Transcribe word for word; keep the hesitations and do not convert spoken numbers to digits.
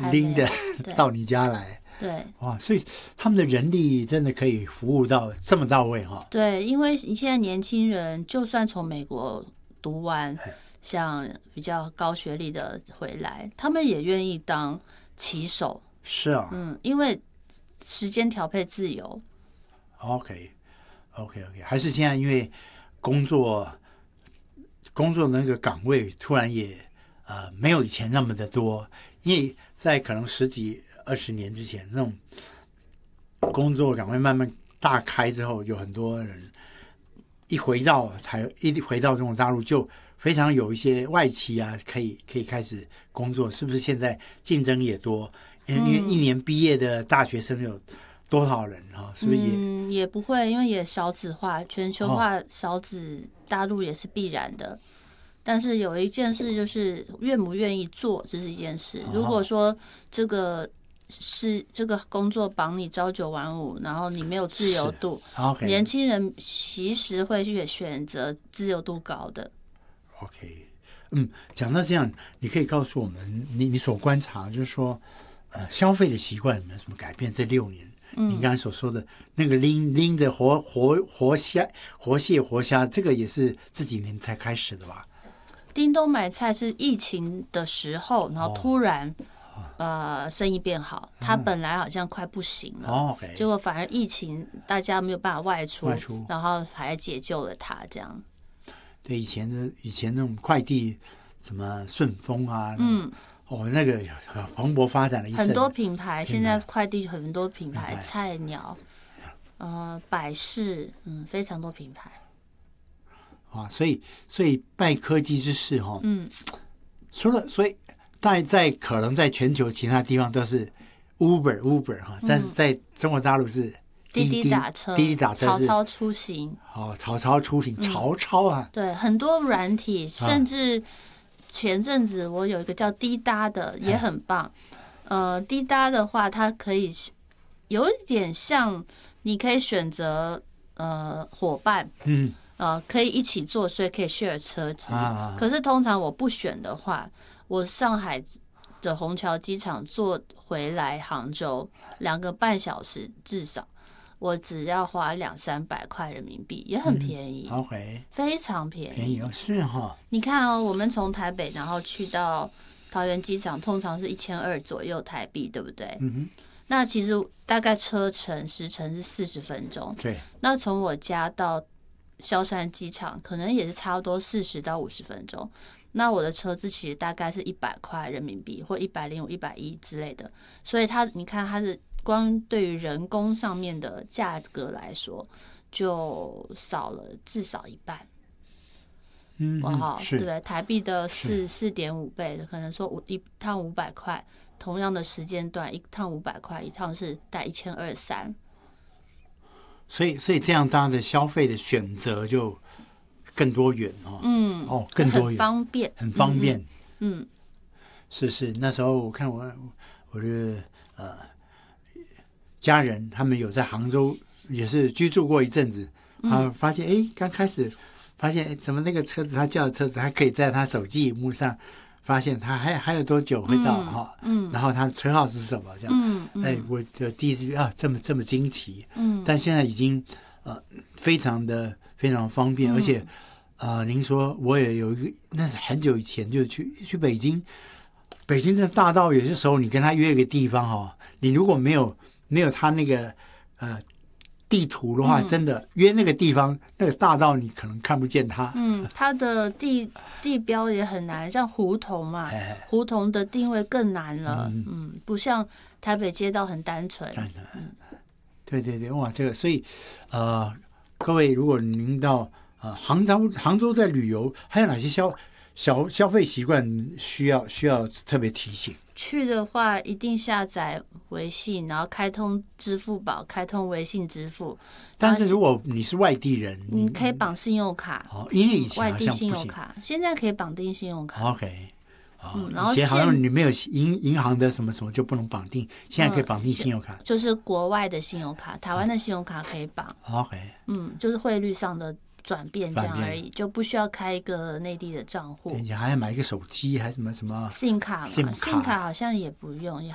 拎的到你家来。 对， 哇，所以他们的人力真的可以服务到这么到位哈。 对，因为你现在年轻人就算从美国读完，像比较高学历的回来，他们也愿意当骑手。 是啊， 嗯，因为时间调配自由。 OK OK OK， 还是现在因为工作工作的那个岗位突然也呃没有以前那么的多，因为在可能十几二十年之前，那种工作岗位慢慢大开之后，有很多人一回到台一回到中国大陆就非常有一些外企啊，可以可以开始工作，是不是？现在竞争也多，因为一年毕业的大学生有多少人哈？是不是也？ 嗯，也不会，因为也少子化、全球化少子，大陆也是必然的。但是有一件事就是愿不愿意做，这是一件事。如果说这个是这个工作绑你朝九晚五，然后你没有自由度， okay. 年轻人其实会去选择自由度高的。 OK， 嗯，讲到这样，你可以告诉我们，你你所观察，就是说，呃，消费的习惯有没有什么改变？这六年，嗯、你刚才所说的那个拎拎着活活活虾、活蟹、活虾，这个也是这几年才开始的吧？ 叮咚买菜是疫情的时候，然后突然、哦、呃生意变好，它本来好像快不行了， 哦 okay、 结果反而疫情大家没有办法外出， 外出然后还解救了它，这样。 对，以前的以前那种快递什么顺丰啊，嗯，哦，那个蓬勃发展了一阵， 很多品牌，现在快递很多品牌，品牌菜鸟，呃，百事，嗯，非常多品牌。 啊，所以所以拜科技之士哈，嗯，除了所以在在可能在全球其他地方都是 Uber Uber 哈、嗯，但是在中国大陆是滴滴打车， 滴滴打车， 曹操出行， 哦，曹操出行，曹操啊， 嗯、对，很多软体，甚至前阵子我有一个叫滴答的，也很棒。呃，滴答的话，它可以有一点像，你可以选择呃伙伴，嗯。呃，可以一起坐，所以可以 share 车子。啊、可是通常我不选的话，我上海的虹桥机场坐回来杭州两个半小时，至少我只要花两三百块人民币，也很便宜。 嗯、OK， 非常便宜。 便宜哦，是哈、哦。 你看哦，我们从台北然后去到桃园机场，通常是一千二左右台币，对不对？嗯哼。那其实大概车程时程是四十分钟。 对。 那从我家到萧山机场可能也是差不多四十到五十分钟，那我的车子其实大概是一百块人民币或一百零五、一百一之类的，所以它你看它是光对于人工上面的价格来说，就少了至少一半。 嗯， 哇，对不对？台币的四四点五倍，可能说一趟五百块，同样的时间段一趟五百块，一趟是带一千二三。 所以，所以这样，大家的消费的选择就更多元哦。嗯，哦，更多元， 很方便， 很方便。 嗯，嗯是是。那时候我看我我的呃家人，他们有在杭州也是居住过一阵子，啊，发现哎，刚开始发现怎么那个车子，他叫的车子，还可以在他手机屏幕上发现他还还有多久会到哈，嗯，然后他的车号是什么这样，嗯嗯，哎，我就第一次啊，这么这么惊奇，嗯，但现在已经呃非常的非常方便，而且呃，您说我也有一个，那是很久以前就去去北京，北京这大道有些时候你跟他约一个地方哈，你如果没有没有他那个呃。地图的话，真的约那个地方，那个大道你可能看不见它。嗯， 它的地地标也很难，像胡同嘛，胡同的定位更难了。嗯，嗯不像台北街道很单纯。 嗯、对对对，哇，这个所以呃，各位如果您到呃杭州杭州在旅游，还有哪些消小消费习惯需要需要特别提醒？ 去的话，一定下载微信，然后开通支付宝，开通微信支付。 但是如果你是外地人， 你可以绑信用卡。 哦，因为以前外地信用卡，现在可以绑定信用卡。 OK， 哦，嗯、然后以前好像你没有银银行的什么什么就不能绑定，现在可以绑定信用卡。 嗯、就是国外的信用卡，台湾的信用卡可以绑。 OK， 嗯，就是汇率上的转变这样而已，就不需要开一个内地的账户。 你还要买一个手机，还什么什么 SIM 卡嘛 ？SIM 卡 SIM 卡好像也不用，